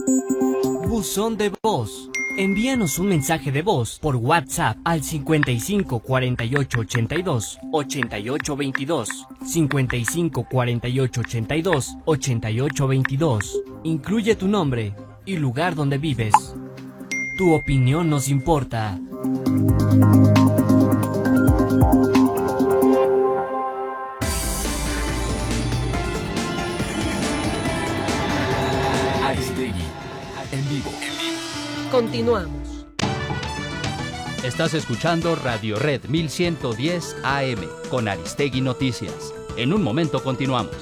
Buzón de voz. Envíanos un mensaje de voz por WhatsApp al 55 48 82 88 22, 55 48 82 88 22. Incluye tu nombre y lugar donde vives. Tu opinión nos importa. Aristegui, en vivo. Continuamos. Estás escuchando Radio Red 1110 AM con Aristegui Noticias. En un momento continuamos.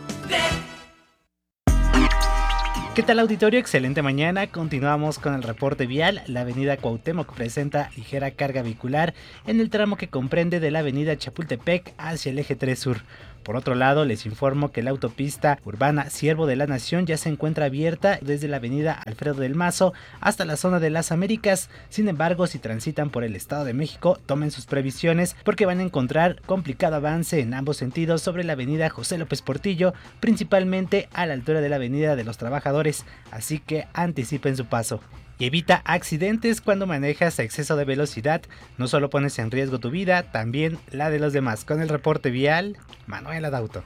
¿Qué tal, auditorio? Excelente mañana. Continuamos con el reporte vial. La avenida Cuauhtémoc presenta ligera carga vehicular en el tramo que comprende de la avenida Chapultepec hacia el eje 3 Sur. Por otro lado, les informo que la autopista urbana Siervo de la Nación ya se encuentra abierta desde la avenida Alfredo del Mazo hasta la zona de las Américas. Sin embargo, si transitan por el Estado de México, tomen sus previsiones porque van a encontrar complicado avance en ambos sentidos sobre la avenida José López Portillo, principalmente a la altura de la avenida de los Trabajadores, así que anticipen su paso. Y evita accidentes cuando manejas a exceso de velocidad. No solo pones en riesgo tu vida, también la de los demás. Con el reporte vial, Manuel Adauto.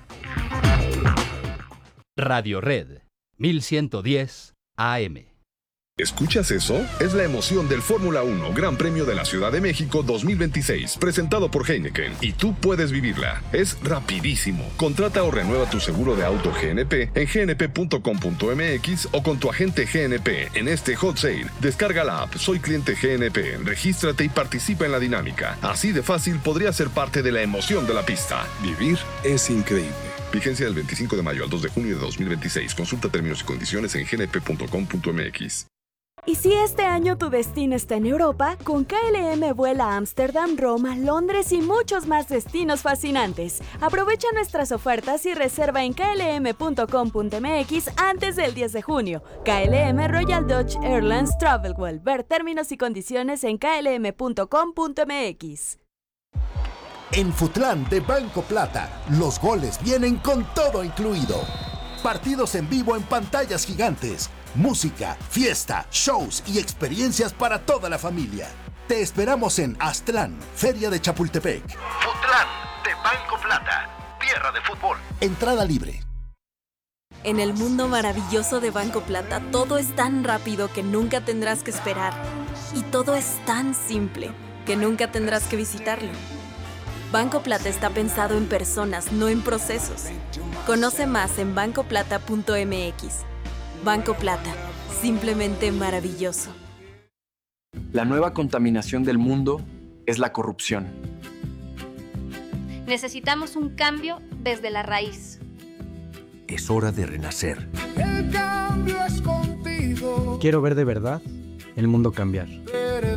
Radio Red 1110 AM. ¿Escuchas eso? Es la emoción del Fórmula 1 Gran Premio de la Ciudad de México 2026, presentado por Heineken, y tú puedes vivirla. Es rapidísimo. Contrata o renueva tu seguro de auto GNP en gnp.com.mx o con tu agente GNP en este hot sale. Descarga la app Soy Cliente GNP, regístrate y participa en la dinámica. Así de fácil podría ser parte de la emoción de la pista. Vivir es increíble. Vigencia del 25 de mayo al 2 de junio de 2026. Consulta términos y condiciones en gnp.com.mx. Y si este año tu destino está en Europa, con KLM vuela a Ámsterdam, Roma, Londres y muchos más destinos fascinantes. Aprovecha nuestras ofertas y reserva en klm.com.mx antes del 10 de junio. KLM Royal Dutch Airlines Travelwell. Ver términos y condiciones en klm.com.mx. En Futlán de Banco Plata, los goles vienen con todo incluido. Partidos en vivo en pantallas gigantes, música, fiesta, shows y experiencias para toda la familia. Te esperamos en Aztlán, Feria de Chapultepec. Futlán de Banco Plata, tierra de fútbol. Entrada libre. En el mundo maravilloso de Banco Plata, todo es tan rápido que nunca tendrás que esperar. Y todo es tan simple que nunca tendrás que visitarlo. Banco Plata está pensado en personas, no en procesos. Conoce más en bancoplata.mx. Banco Plata, simplemente maravilloso. La nueva contaminación del mundo es la corrupción. Necesitamos un cambio desde la raíz. Es hora de renacer. El cambio es contigo. Quiero ver de verdad el mundo cambiar.